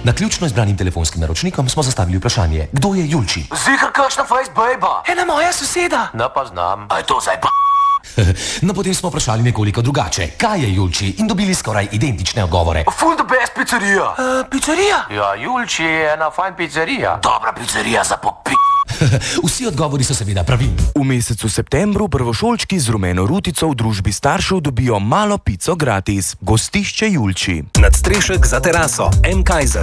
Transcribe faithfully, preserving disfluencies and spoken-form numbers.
Naključno izbranim telefonskim naročnikom smo zastavili vprašanje, kdo je Julči? Zihar kakšna face bejba? Ena moja soseda. Ne pa znam. A je to zdaj pa? No, potem smo vprašali nekoliko drugače, kaj je Julči, in dobili skoraj identične odgovore. Full the best pizzerija. Uh, pizzerija? Ja, Julči je ena fajn pizzerija. Dobra pizzerija za popi... Vsi odgovori so seveda pravilni. V mesecu septembru prvošolčki z rumeno rutico v družbi staršev dobijo malo pico gratis. Gostišče Julči. Nadstrešek za teraso M. Kaiser.